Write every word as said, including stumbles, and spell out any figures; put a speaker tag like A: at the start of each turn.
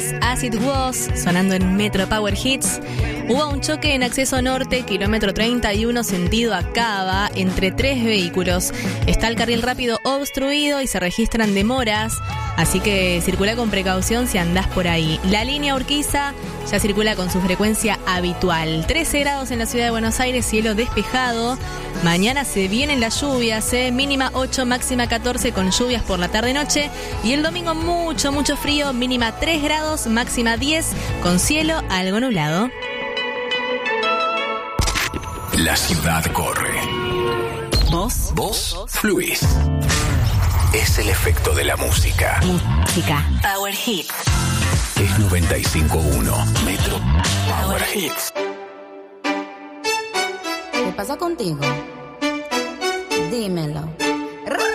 A: As It Was, sonando en Metro Power Hits. Hubo un choque en acceso norte, kilómetro treinta y uno, sentido a Cava, entre tres vehículos. Está el carril rápido obstruido y se registran demoras, así que circula con precaución si andás por ahí. La línea Urquiza ya circula con su frecuencia habitual. trece grados en la ciudad de Buenos Aires, cielo despejado. Mañana se vienen las lluvias, ¿eh? Mínima ocho, máxima catorce, con lluvias por la tarde-noche. Y el domingo mucho, mucho frío, mínima tres grados, máxima diez, con cielo algo nublado.
B: La ciudad corre.
A: ¿Vos?
B: Vos fluís. Es el efecto de la música.
A: Música. Power Hits.
B: Es noventa y cinco punto uno. Metro Power Hits.
C: ¿Qué pasa contigo? Dímelo.